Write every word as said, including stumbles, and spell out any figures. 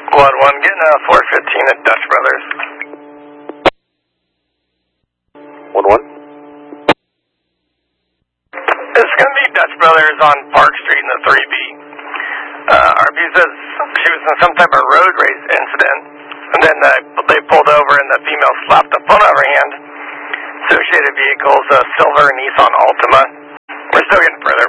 one one, getting a four fifteen at Dutch Brothers. one one. It's going to be Dutch Brothers on Park Street in the three B. Uh, R P says she was in some type of road race incident, and then uh, they pulled over and the female slapped the phone out of her hand. Associated vehicles, a silver Nissan Altima. We're still getting further